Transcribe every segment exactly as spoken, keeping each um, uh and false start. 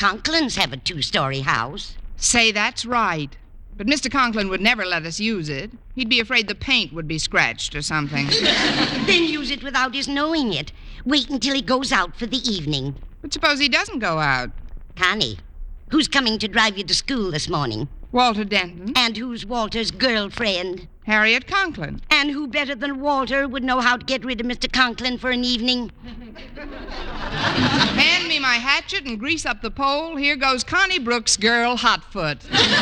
Conklins have a two-story house. Say that's right. But Mister Conklin would never let us use it. He'd be afraid the paint would be scratched or something. Then use it without his knowing it. Wait until he goes out for the evening. But suppose he doesn't go out? Connie, who's coming to drive you to school this morning? Walter Denton. And who's Walter's girlfriend? Harriet Conklin. And who better than Walter would know how to get rid of Mister Conklin for an evening? Hand me my hatchet and grease up the pole. Here goes Connie Brooks' girl, Hotfoot.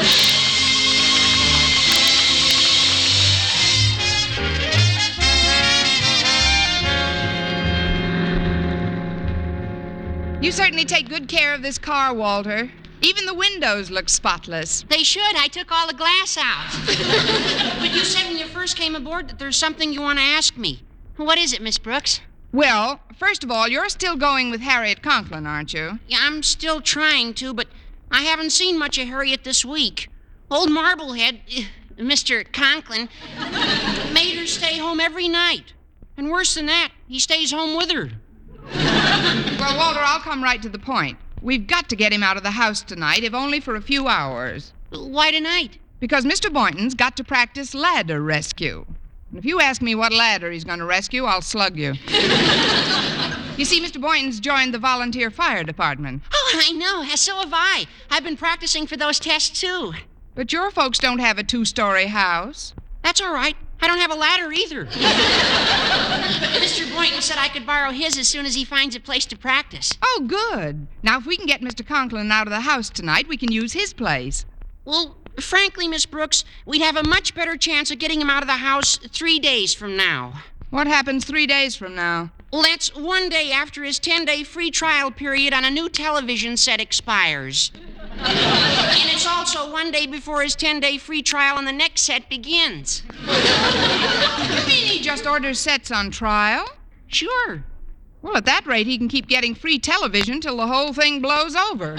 You certainly take good care of this car, Walter. Even the windows look spotless. They should. I took all the glass out. But you said when you first came aboard that there's something you want to ask me. What is it, Miss Brooks? Well, first of all, you're still going with Harriet Conklin, aren't you? Yeah, I'm still trying to, but I haven't seen much of Harriet this week. Old Marblehead, Mister Conklin, made her stay home every night. And worse than that, he stays home with her. Well, Walter, I'll come right to the point. We've got to get him out of the house tonight, if only for a few hours. Why tonight? Because Mister Boynton's got to practice ladder rescue. And if you ask me what ladder he's going to rescue, I'll slug you. You see, Mister Boynton's joined the volunteer fire department. Oh, I know. So have I. I've been practicing for those tests, too. But your folks don't have a two-story house. That's all right. I don't have a ladder either. But Mister Boynton said I could borrow his as soon as he finds a place to practice. Oh, good. Now, if we can get Mister Conklin out of the house tonight, we can use his place. Well, frankly, Miss Brooks, we'd have a much better chance of getting him out of the house three days from now. What happens three days from now? Well, that's one day after his ten-day free trial period on a new television set expires. And it's also one day before his ten-day free trial on the next set begins. You mean he just orders sets on trial? Sure. Well, at that rate, he can keep getting free television till the whole thing blows over.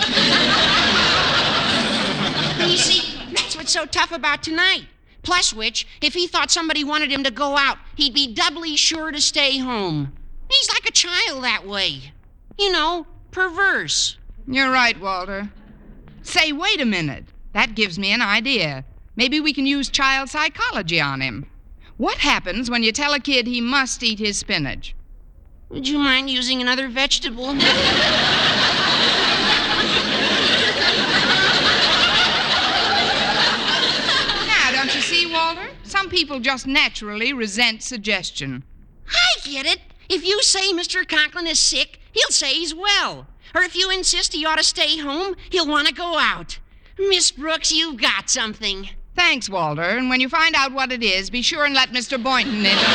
You see, that's what's so tough about tonight. Plus which, if he thought somebody wanted him to go out, he'd be doubly sure to stay home. He's like a child that way. You know, perverse. You're right, Walter. Say, wait a minute. That gives me an idea. Maybe we can use child psychology on him. What happens when you tell a kid he must eat his spinach? Would you mind using another vegetable? Now, don't you see, Walter? Some people just naturally resent suggestion. I get it. If you say Mister Conklin is sick, he'll say he's well. Or if you insist he ought to stay home, he'll want to go out. Miss Brooks, you've got something. Thanks, Walter. And when you find out what it is, be sure and let Mister Boynton in.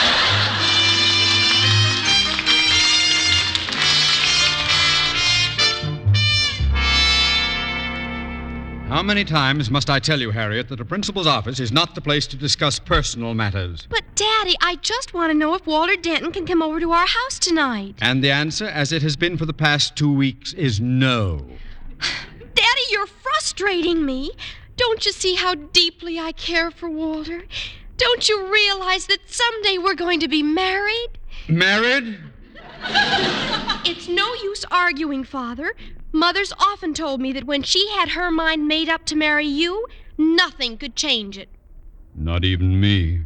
How many times must I tell you, Harriet, that a principal's office is not the place to discuss personal matters? But, Daddy, I just want to know if Walter Denton can come over to our house tonight. And the answer, as it has been for the past two weeks, is no. Daddy, you're frustrating me. Don't you see how deeply I care for Walter? Don't you realize that someday we're going to be married? Married? It's no use arguing, Father. Mother's often told me that when she had her mind made up to marry you, nothing could change it. Not even me.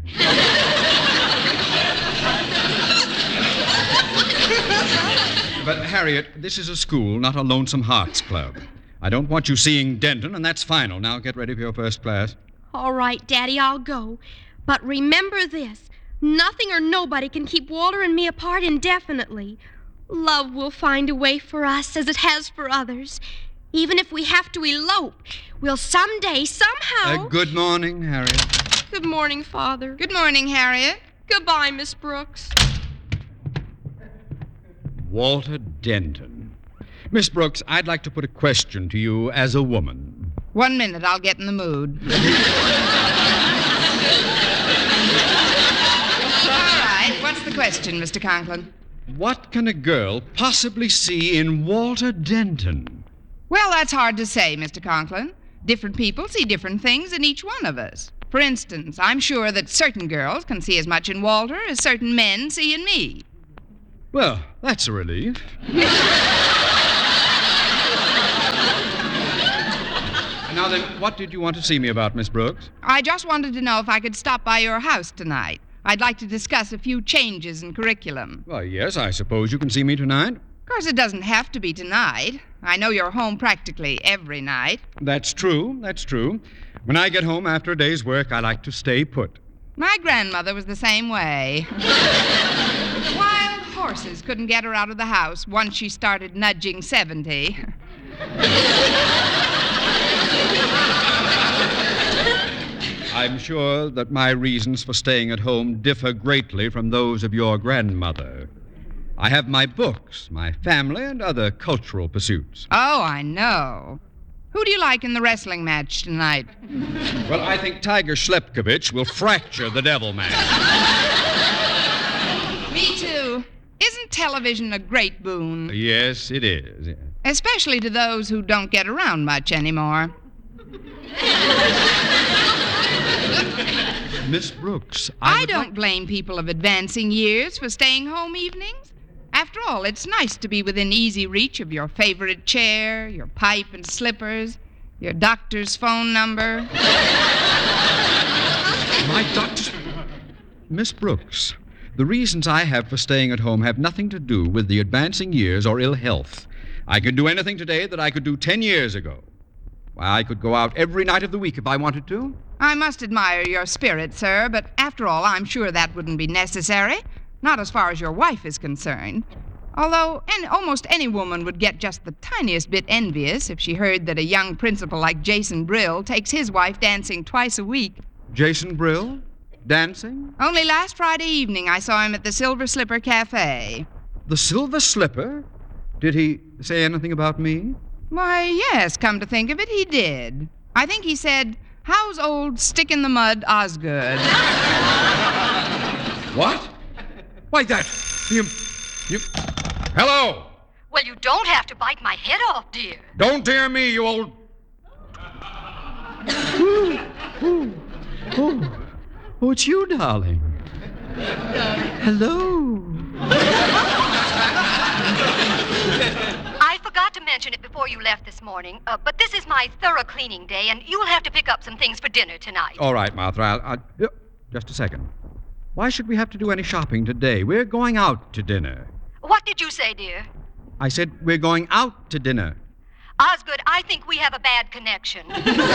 But, Harriet, this is a school, not a Lonesome Hearts Club. I don't want you seeing Denton, and that's final. Now get ready for your first class. All right, Daddy, I'll go. But remember this. Nothing or nobody can keep Walter and me apart indefinitely. Love will find a way for us as it has for others. Even if we have to elope, we'll someday, somehow... Uh, good morning, Harriet. Good morning, Father. Good morning, Harriet. Goodbye, Miss Brooks. Walter Denton. Miss Brooks, I'd like to put a question to you as a woman. One minute, I'll get in the mood. All right, what's the question, Mister Conklin? What can a girl possibly see in Walter Denton? Well, that's hard to say, Mister Conklin. Different people see different things in each one of us. For instance, I'm sure that certain girls can see as much in Walter as certain men see in me. Well, that's a relief. Now then, what did you want to see me about, Miss Brooks? I just wanted to know if I could stop by your house tonight. I'd like to discuss a few changes in curriculum. Well, yes, I suppose you can see me tonight. Of course, it doesn't have to be tonight. I know you're home practically every night. That's true, that's true. When I get home after a day's work, I like to stay put. My grandmother was the same way. Wild horses couldn't get her out of the house once she started nudging seventy. I'm sure that my reasons for staying at home differ greatly from those of your grandmother. I have my books, my family, and other cultural pursuits. Oh, I know. Who do you like in the wrestling match tonight? Well, I think Tiger Schlepkovich will fracture the devil man. Me too. Isn't television a great boon? Yes, it is. Especially to those who don't get around much anymore. Miss Brooks, I, I, would don't like- blame people of advancing years for staying home evenings. After all, it's nice to be within easy reach of your favorite chair, your pipe and slippers, your doctor's phone number. My doctor's... Miss Brooks, the reasons I have for staying at home have nothing to do with the advancing years or ill health. I can do anything today that I could do ten years ago. Why, I could go out every night of the week if I wanted to. I must admire your spirit, sir, but after all, I'm sure that wouldn't be necessary. Not as far as your wife is concerned. Although any, almost any woman would get just the tiniest bit envious if she heard that a young principal like Jason Brill takes his wife dancing twice a week. Jason Brill? Dancing? Only last Friday evening I saw him at the Silver Slipper Cafe. The Silver Slipper? Did he say anything about me? Why, yes, come to think of it, he did. I think he said, "How's old stick-in-the-mud Osgood?" What? Why, that... You... You... Hello! Well, you don't have to bite my head off, dear. Don't dare me, you old... Ooh, ooh, ooh. Oh, it's you, darling. Hello. I forgot to mention it before you left this morning, uh, but this is my thorough cleaning day, and you'll have to pick up some things for dinner tonight. All right, Martha, I'll... I'll... uh, Just a second. Why should we have to do any shopping today? We're going out to dinner. What did you say, dear? I said we're going out to dinner. Osgood, I think we have a bad connection.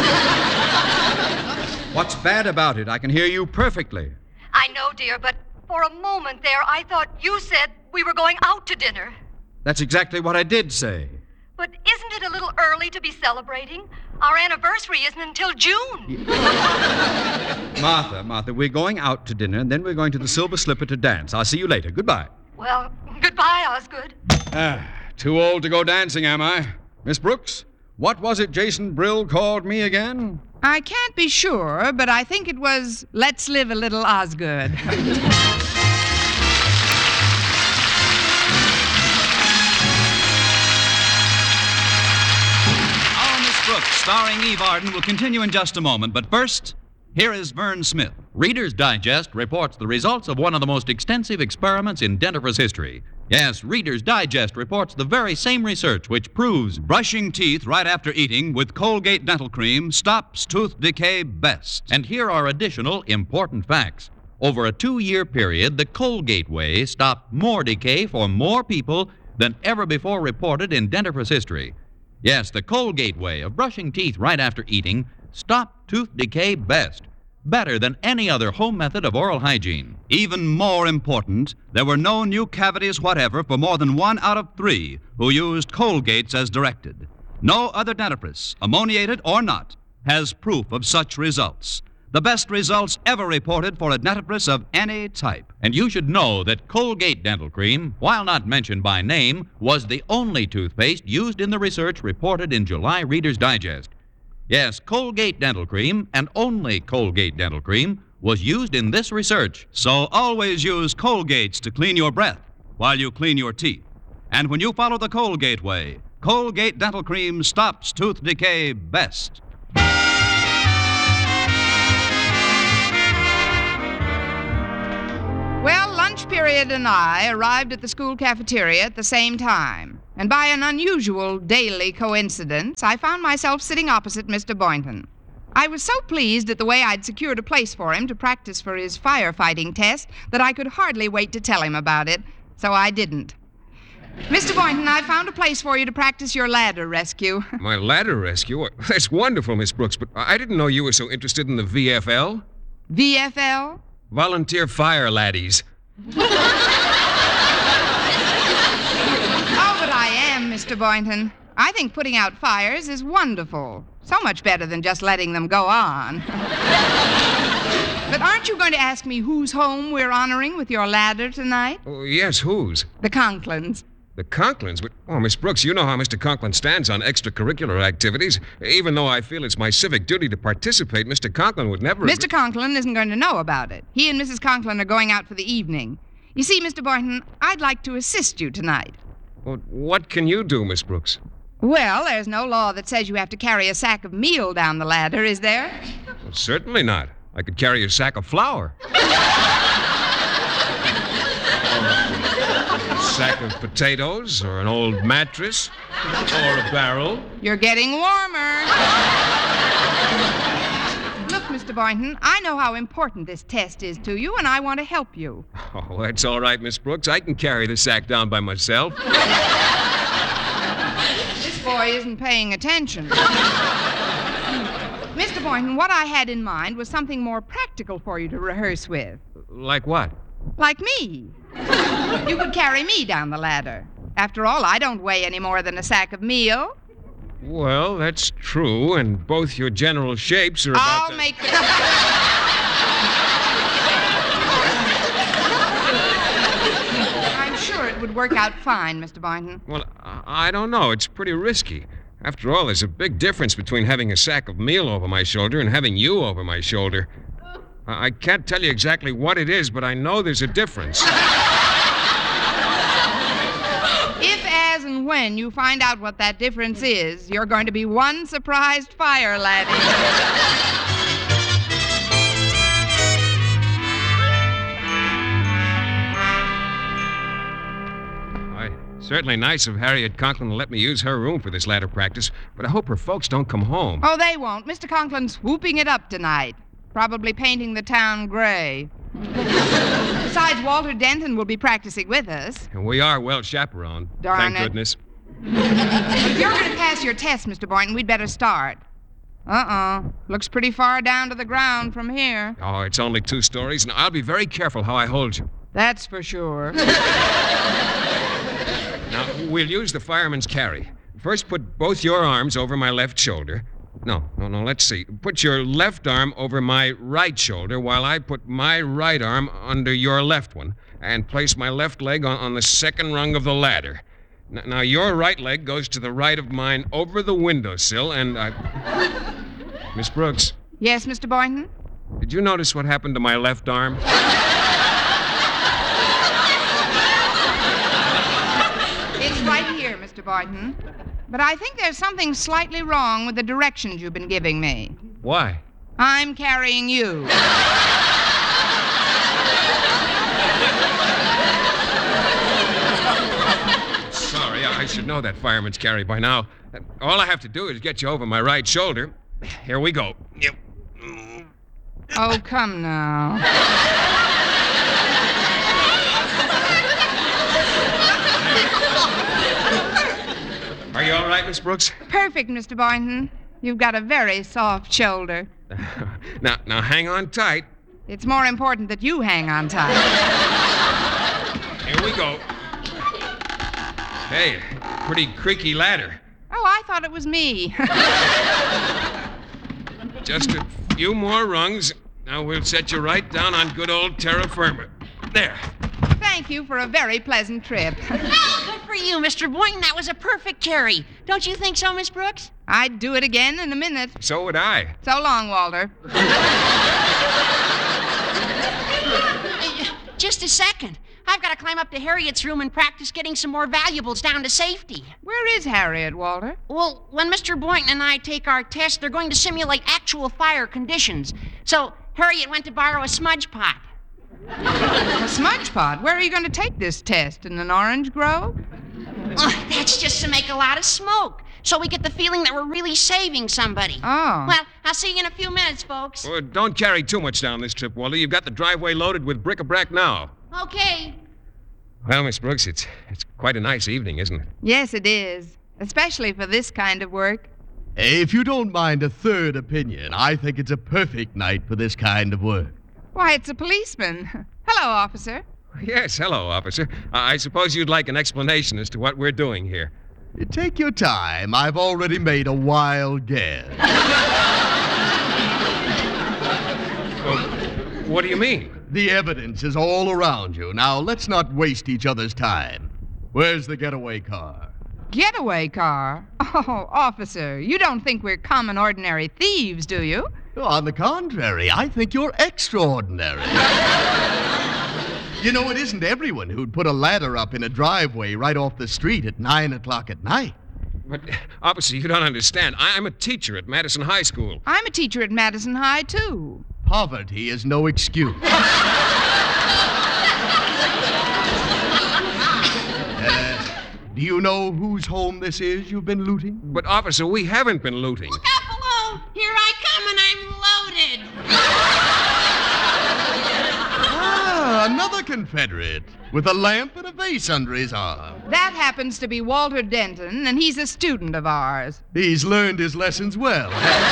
What's bad about it? I can hear you perfectly. I know, dear, but for a moment there, I thought you said we were going out to dinner. That's exactly what I did say. But isn't it a little early to be celebrating? Our anniversary isn't until June. Martha, Martha, we're going out to dinner, and then we're going to the Silver Slipper to dance. I'll see you later. Goodbye. Well, goodbye, Osgood. Ah, too old to go dancing, am I? Miss Brooks, what was it Jason Brill called me again? I can't be sure, but I think it was, "Let's live a little Osgood." Our Miss Brooks, starring Eve Arden, will continue in just a moment. But first, here is Vern Smith. Reader's Digest reports the results of one of the most extensive experiments in dentifrice history. Yes, Reader's Digest reports the very same research which proves brushing teeth right after eating with Colgate Dental Cream stops tooth decay best. And here are additional important facts. Over a two-year period, the Colgate way stopped more decay for more people than ever before reported in dentifrice history. Yes, the Colgate way of brushing teeth right after eating stopped tooth decay best. Better than any other home method of oral hygiene. Even more important, there were no new cavities whatever for more than one out of three who used Colgates as directed. No other dentifrice, ammoniated or not, has proof of such results. The best results ever reported for a dentifrice of any type. And you should know that Colgate Dental Cream, while not mentioned by name, was the only toothpaste used in the research reported in July Reader's Digest. Yes, Colgate Dental Cream, and only Colgate Dental Cream, was used in this research. So always use Colgates to clean your breath while you clean your teeth. And when you follow the Colgate way, Colgate Dental Cream stops tooth decay best. Well, lunch period and I arrived at the school cafeteria at the same time. And by an unusual daily coincidence, I found myself sitting opposite Mister Boynton. I was so pleased at the way I'd secured a place for him to practice for his firefighting test that I could hardly wait to tell him about it, so I didn't. Mister Boynton, I found a place for you to practice your ladder rescue. My ladder rescue? That's wonderful, Miss Brooks, but I didn't know you were so interested in the V F L. V F L? Volunteer Fire Laddies. Oh, but I am, Mister Boynton. I think putting out fires is wonderful. So much better than just letting them go on. But aren't you going to ask me whose home we're honoring with your ladder tonight? Oh, yes, whose? The Conklins. The Conklins? But, oh, Miss Brooks, you know how Mister Conklin stands on extracurricular activities. Even though I feel it's my civic duty to participate, Mister Conklin would never... Mister Conklin isn't going to know about it. He and Missus Conklin are going out for the evening. You see, Mister Boynton, I'd like to assist you tonight. Well, what can you do, Miss Brooks? Well, there's no law that says you have to carry a sack of meal down the ladder, is there? Well, certainly not. I could carry a sack of flour. A sack of potatoes, or an old mattress, or a barrel. You're getting warmer. Look, Mister Boynton, I know how important this test is to you, and I want to help you. Oh, that's all right, Miss Brooks. I can carry the sack down by myself. This boy isn't paying attention. Mister Boynton, what I had in mind was something more practical for you to rehearse with. Like what? Like me. You could carry me down the ladder. After all, I don't weigh any more than a sack of meal. Well, that's true, and both your general shapes are about I'll the... make the... I'm sure it would work out fine, Mister Boynton. Well, I I don't know. It's pretty risky. After all, there's a big difference between having a sack of meal over my shoulder and having you over my shoulder. I I can't tell you exactly what it is, but I know there's a difference. If, as, and when you find out what that difference is, you're going to be one surprised fire laddie. Certainly nice of Harriet Conklin to let me use her room for this ladder practice, but I hope her folks don't come home. Oh, they won't. Mister Conklin's whooping it up tonight. Probably painting the town gray. Besides, Walter Denton will be practicing with us. And we are well chaperoned. Darn Thank it. goodness. If you're going to pass your test, Mister Boynton, we'd better start. Uh-uh. Looks pretty far down to the ground from here. Oh, it's only two stories, and I'll be very careful how I hold you. That's for sure. Now, we'll use the fireman's carry. First, put both your arms over my left shoulder. No, no, no, let's see. Put your left arm over my right shoulder while I put my right arm under your left one and place my left leg on, on the second rung of the ladder. N- now, your right leg goes to the right of mine over the windowsill, and I... Miss Brooks, Yes, Mister Boynton? did you notice what happened to my left arm? It's right here, Mister Boynton. But I think there's something slightly wrong with the directions you've been giving me. Why? I'm carrying you. Sorry, I should know that fireman's carry by now. All I have to do is get you over my right shoulder. Here we go. Yep. Oh, come now. Are you all right, Miss Brooks? Perfect, Mister Boynton. You've got a very soft shoulder. now, now hang on tight. It's more important that you hang on tight. Here we go. Hey, pretty creaky ladder. Oh, I thought it was me. Just a few more rungs. Now we'll set you right down on good old terra firma. There. Thank you for a very pleasant trip. Good for you, Mister Boynton. That was a perfect carry. Don't you think so, Miss Brooks? I'd do it again in a minute. So would I. So long, Walter. Just a second. I've got to climb up to Harriet's room and practice getting some more valuables down to safety. Where is Harriet, Walter? Well, when Mister Boynton and I take our test, they're going to simulate actual fire conditions. So Harriet went to borrow a smudge pot. A smudge pot? Where are you going to take this test? In an orange grove? Oh, that's just to make a lot of smoke, so we get the feeling that we're really saving somebody. Oh. Well, I'll see you in a few minutes, folks. Well, don't carry too much down this trip, Walter. You've got the driveway loaded with bric-a-brac now. Okay. Well, Miss Brooks, it's it's quite a nice evening, isn't it? Yes, it is. Especially for this kind of work. If you don't mind a third opinion, I think it's a perfect night for this kind of work. Why, it's a policeman. Hello, officer. Yes, hello, officer. I I suppose you'd like an explanation as to what we're doing here. Take your time. I've already made a wild guess. Well, what do you mean? The evidence is all around you. Now, let's not waste each other's time. Where's the getaway car? Getaway car? Oh, officer, you don't think we're common, ordinary thieves, do you? On the contrary, I think you're extraordinary. You know, it isn't everyone who'd put a ladder up in a driveway right off the street at nine o'clock at night. But, officer, you don't understand. I- I'm a teacher at Madison High School. I'm a teacher at Madison High, too. Poverty is no excuse. uh, do you know whose home this is you've been looting? But, officer, we haven't been looting. Look out below! Here I come, and I'm loaded! Ah, another Confederate with a lamp and a vase under his arm. That happens to be Walter Denton, and he's a student of ours. He's learned his lessons well.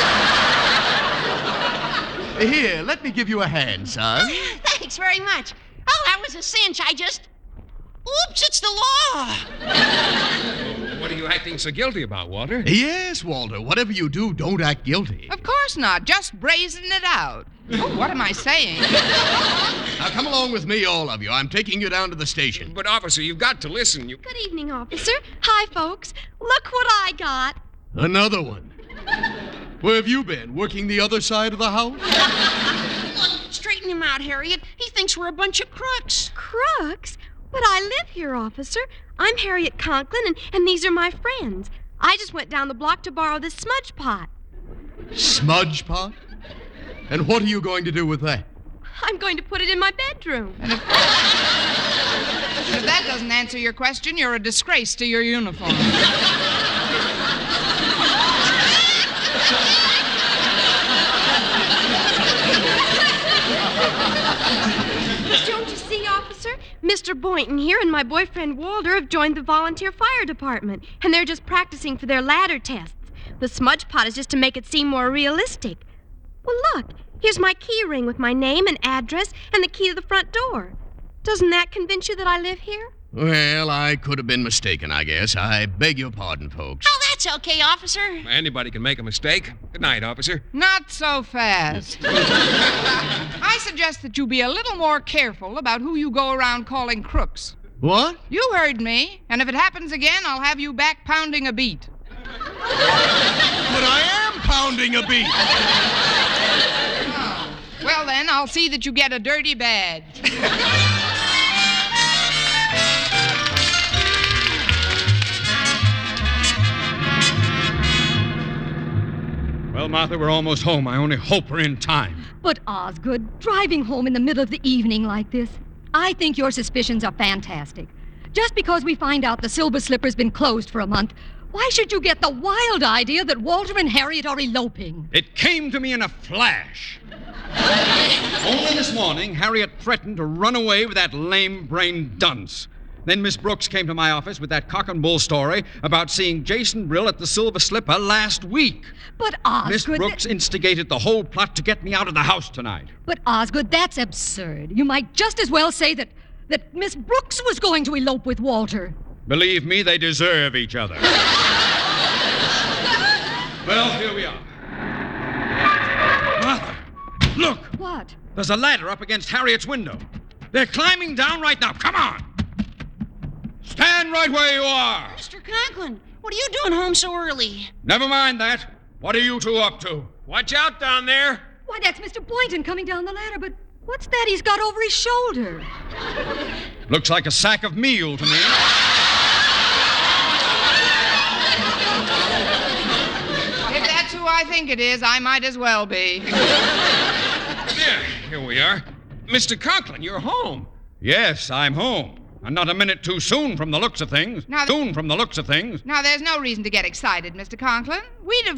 Here, let me give you a hand, son. Thanks very much. Oh, that was a cinch. I just... Oops, it's the law! What are you acting so guilty about, Walter? Yes, Walter. Whatever you do, don't act guilty. Of course not. Just brazen it out. Oh, what am I saying? Now, come along with me, all of you. I'm taking you down to the station. But, officer, you've got to listen. You... Good evening, officer. Hi, folks. Look what I got. Another one. Where have you been? Working the other side of the house? Look, straighten him out, Harriet. He thinks we're a bunch of crooks. Crooks? But I live here, officer. I'm Harriet Conklin, and, and these are my friends. I just went down the block to borrow this smudge pot. Smudge pot? And what are you going to do with that? I'm going to put it in my bedroom. And if, if that doesn't answer your question, you're a disgrace to your uniform. Don't you see, officer? Mister Boynton here and my boyfriend Walter have joined the volunteer fire department, and they're just practicing for their ladder tests. The smudge pot is just to make it seem more realistic. Well, look, here's my key ring with my name and address and the key to the front door. Doesn't that convince you that I live here? Well, I could have been mistaken, I guess. I beg your pardon, folks. Oh, that's okay, officer. Anybody can make a mistake. Good night, officer. Not so fast. I suggest that you be a little more careful about who you go around calling crooks. What? You heard me, and if it happens again, I'll have you back pounding a beat. But I am pounding a beat. Oh. Well, then, I'll see that you get a dirty badge. Well, Martha, we're almost home. I only hope we're in time. But, Osgood, driving home in the middle of the evening like this, I think your suspicions are fantastic. Just because we find out the Silver Slipper's been closed for a month, why should you get the wild idea that Walter and Harriet are eloping? It came to me in a flash. Only this morning, Harriet threatened to run away with that lame-brained dunce. Then Miss Brooks came to my office with that cock and bull story about seeing Jason Brill at the Silver Slipper last week. But, Osgood... Miss Brooks th- instigated the whole plot to get me out of the house tonight. But, Osgood, that's absurd. You might just as well say that, that Miss Brooks was going to elope with Walter. Believe me, they deserve each other. Well, here we are. Martha, look! What? There's a ladder up against Harriet's window. They're climbing down right now. Come on! Stand right where you are! Mister Conklin, what are you doing home so early? Never mind that. What are you two up to? Watch out down there. Why, that's Mister Boynton coming down the ladder, but what's that he's got over his shoulder? Looks like a sack of meal to me. If that's who I think it is, I might as well be. Yeah, here we are. Mister Conklin, you're home. Yes, I'm home. And not a minute too soon from the looks of things. Now th- soon from the looks of things. Now, there's no reason to get excited, Mister Conklin. We'd have